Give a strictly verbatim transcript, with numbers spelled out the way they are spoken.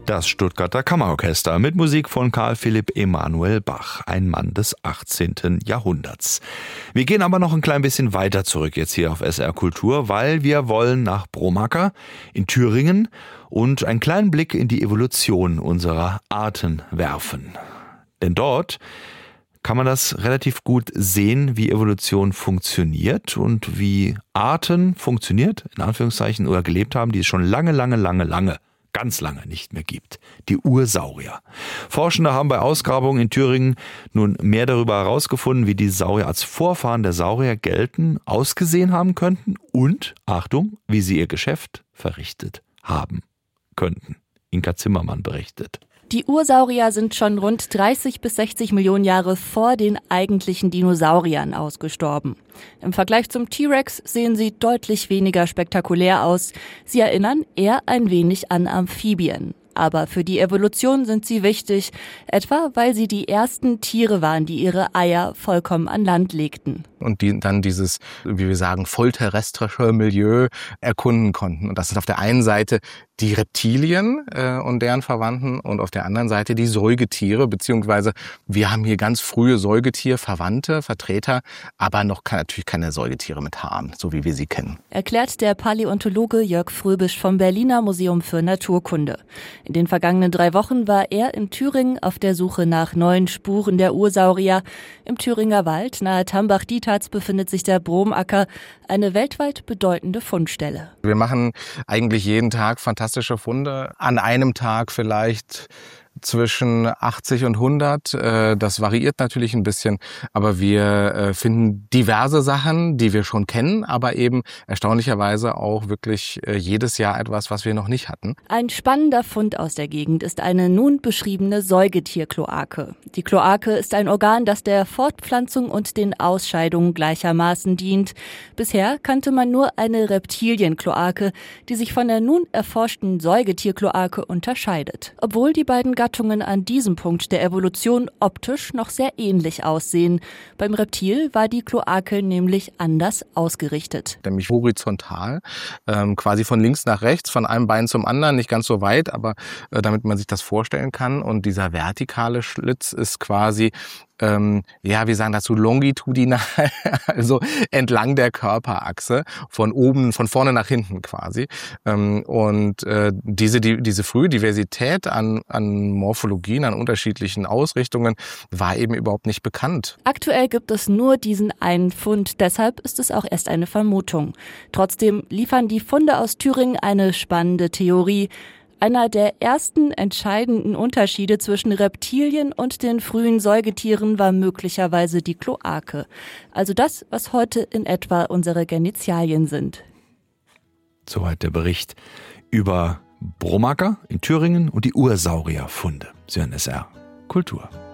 Das Stuttgarter Kammerorchester mit Musik von Karl Philipp Emanuel Bach, ein Mann des achtzehnten Jahrhunderts. Wir gehen aber noch ein klein bisschen weiter zurück jetzt hier auf S R Kultur, weil wir wollen nach Bromacker in Thüringen und einen kleinen Blick in die Evolution unserer Arten werfen. Denn dort kann man das relativ gut sehen, wie Evolution funktioniert und wie Arten funktioniert, in Anführungszeichen, oder gelebt haben, die es schon lange, lange, lange, lange ganz lange nicht mehr gibt. Die Ursaurier. Forschende haben bei Ausgrabungen in Thüringen nun mehr darüber herausgefunden, wie die Saurier als Vorfahren der Saurier gelten, ausgesehen haben könnten und, Achtung, wie sie ihr Geschäft verrichtet haben könnten. Inka Zimmermann berichtet. Die Ursaurier sind schon rund dreißig bis sechzig Millionen Jahre vor den eigentlichen Dinosauriern ausgestorben. Im Vergleich zum T-Rex sehen sie deutlich weniger spektakulär aus. Sie erinnern eher ein wenig an Amphibien. Aber für die Evolution sind sie wichtig, etwa weil sie die ersten Tiere waren, die ihre Eier vollkommen an Land legten. Und die dann dieses, wie wir sagen, vollterrestrische Milieu erkunden konnten. Und das ist auf der einen Seite die Reptilien äh, und deren Verwandten und auf der anderen Seite die Säugetiere, beziehungsweise wir haben hier ganz frühe Säugetierverwandte, Vertreter, aber noch kann, natürlich keine Säugetiere mit Haaren, so wie wir sie kennen. Erklärt der Paläontologe Jörg Fröbisch vom Berliner Museum für Naturkunde. In den vergangenen drei Wochen war er in Thüringen auf der Suche nach neuen Spuren der Ursaurier. Im Thüringer Wald nahe Tambach-Dietharz befindet sich der Bromacker, eine weltweit bedeutende Fundstelle. Wir machen eigentlich jeden Tag fantastische Funde. An einem Tag vielleicht zwischen achtzig und hundert. Das variiert natürlich ein bisschen, aber wir finden diverse Sachen, die wir schon kennen, aber eben erstaunlicherweise auch wirklich jedes Jahr etwas, was wir noch nicht hatten. Ein spannender Fund aus der Gegend ist eine nun beschriebene Säugetierkloake. Die Kloake ist ein Organ, das der Fortpflanzung und den Ausscheidungen gleichermaßen dient. Bisher kannte man nur eine Reptilienkloake, die sich von der nun erforschten Säugetierkloake unterscheidet. Obwohl die beiden Gattungen an diesem Punkt der Evolution optisch noch sehr ähnlich aussehen. Beim Reptil war die Kloake nämlich anders ausgerichtet. Nämlich horizontal, ähm, quasi von links nach rechts, von einem Bein zum anderen, nicht ganz so weit, aber äh, damit man sich das vorstellen kann. Und dieser vertikale Schlitz ist quasi Ähm, ja, wir sagen dazu longitudinal, also entlang der Körperachse, von oben, von vorne nach hinten quasi. Ähm, und äh, diese die, diese frühe Diversität an, an Morphologien, an unterschiedlichen Ausrichtungen war eben überhaupt nicht bekannt. Aktuell gibt es nur diesen einen Fund, deshalb ist es auch erst eine Vermutung. Trotzdem liefern die Funde aus Thüringen eine spannende Theorie. Einer der ersten entscheidenden Unterschiede zwischen Reptilien und den frühen Säugetieren war möglicherweise die Kloake. Also das, was heute in etwa unsere Genitalien sind. Soweit der Bericht über Bromacker in Thüringen und die Ursaurierfunde. Sie hören S R Kultur.